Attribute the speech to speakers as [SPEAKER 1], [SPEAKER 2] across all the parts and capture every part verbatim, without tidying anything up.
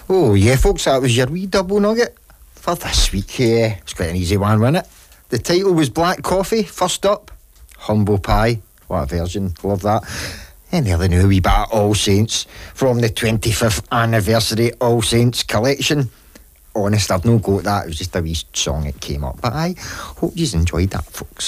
[SPEAKER 1] Oh yeah folks, that was your wee double nugget for this week. Yeah, it's quite an easy one, wasn't it? The title was Black Coffee. First up, Humble Pie. What a version, love that. And nearly knew a wee bit of All Saints from the twenty-fifth anniversary All Saints collection. Honest, I've no got that, it was just a wee song that came up. But I hope you enjoyed that, folks.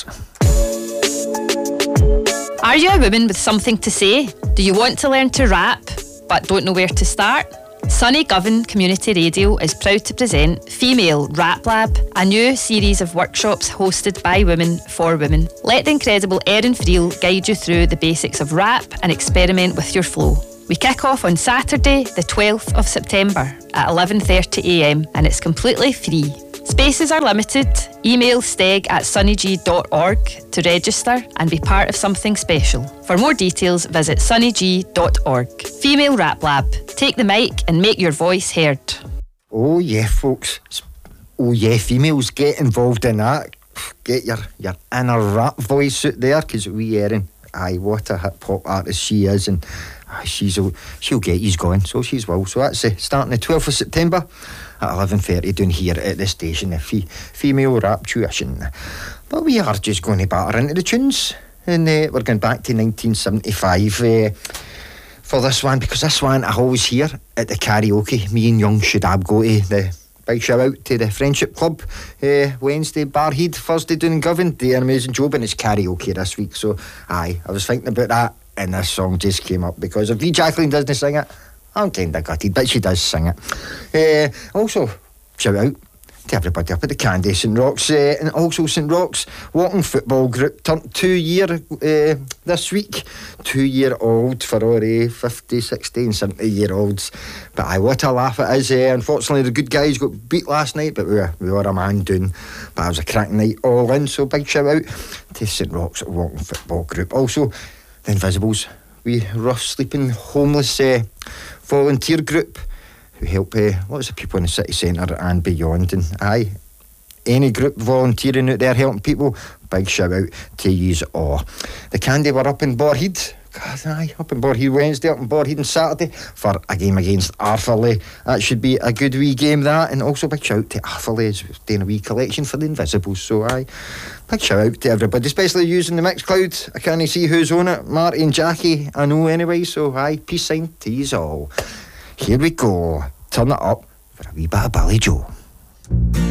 [SPEAKER 2] Are you a woman with something to say? Do you want to learn to rap, but don't know where to start? Sunny Govan Community Radio is proud to present Female Rap Lab, a new series of workshops hosted by women for women. Let the incredible Erin Friel guide you through the basics of rap and experiment with your flow. We kick off on Saturday, the twelfth of September at eleven thirty a m and it's completely free. Spaces are limited. Email steg at sunnygee dot org to register and be part of something special. For more details, visit sunnygee dot org. Female Rap Lab. Take the mic and make your voice heard.
[SPEAKER 1] Oh yeah, folks. Oh yeah, females, get involved in that. Get your, your inner rap voice out there, because we Erin, aye, what a hip-hop artist she is, and aye, she's a, she'll get you going, so she's well. So that's uh, starting the twelfth of September at eleven thirty down here at the station, the fe- female rap tuition. But we are just going to batter into the tunes, and uh, we're going back to nineteen seventy-five uh, for this one, because this one I always hear at the karaoke. Me and young Shadab go to the big shout out to the Friendship Club uh, Wednesday, Barhead, Thursday down in Govan. They an amazing job, and it's karaoke this week, so aye, I was thinking about that and this song just came up, because if V Jacqueline doesn't sing it, I'm kind of gutted, but she does sing it. Uh, also, shout out to everybody up at the Candy St Roch's, uh, and also St Roch's Walking Football Group turned two year uh, this week. Two year old for all uh, fifty, sixty and seventy year olds. But aye, what a laugh it is. Uh, unfortunately, the good guys got beat last night, but we were, we were a man down. But it was a cracking night all in, so big shout out to St Roch's Walking Football Group. Also, the Invisibles, we rough sleeping homeless uh, volunteer group who help uh, lots of people in the city centre and beyond. And aye, any group volunteering out there helping people, big shout out to yous all. The Candy were up in Barhead. God, aye, up in Barhead Wednesday, up in Barhead on Saturday for a game against Arthurlie. That should be a good wee game, that. And also big shout out to Arthurlie, doing a wee collection for the Invisibles. So aye, big shout out to everybody, especially using the Mixcloud. I can't see who's on it. Marty and Jackie, I know anyway. So aye, peace sign to yous all. Here we go. Turn it up for a wee bit of Billy Joe.